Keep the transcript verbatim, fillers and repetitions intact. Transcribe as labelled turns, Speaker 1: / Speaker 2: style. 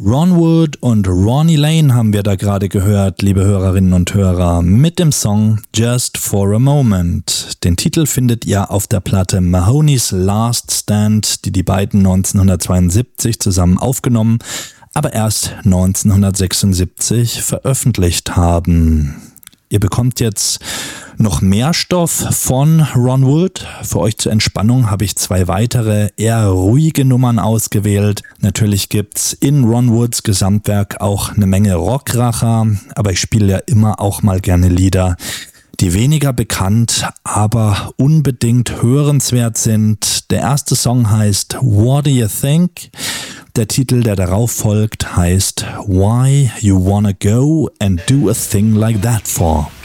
Speaker 1: Ron Wood und Ronnie Lane haben wir da gerade gehört, liebe Hörerinnen und Hörer, mit dem Song Just for a Moment. Den Titel findet ihr auf der Platte Mahoney's Last Stand, die die beiden neunzehnhundertzweiundsiebzig zusammen aufgenommen, aber erst neunzehnhundertsechsundsiebzig veröffentlicht haben. Ihr bekommt jetzt noch mehr Stoff von Ron Wood. Für euch zur Entspannung habe ich zwei weitere, eher ruhige Nummern ausgewählt. Natürlich gibt's in Ron Woods Gesamtwerk auch eine Menge Rockracher, aber ich spiele ja immer auch mal gerne Lieder, die weniger bekannt, aber unbedingt hörenswert sind. Der erste Song heißt What Do You Think? Der Titel, der darauf folgt, heißt Why You Wanna Go and Do a Thing Like That For.